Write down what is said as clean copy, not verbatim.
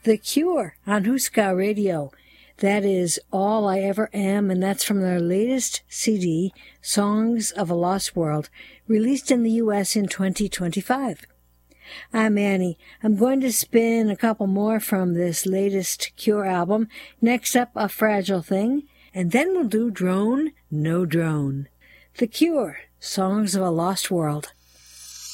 The Cure on Huska Radio. That is All I Ever Am, and that's from their latest CD, Songs of a Lost World, released in the U.S. in 2025. I'm Annie. I'm going to spin a couple more from this latest Cure album. Next up, A Fragile Thing, and then we'll do Drone, No Drone. The Cure, Songs of a Lost World.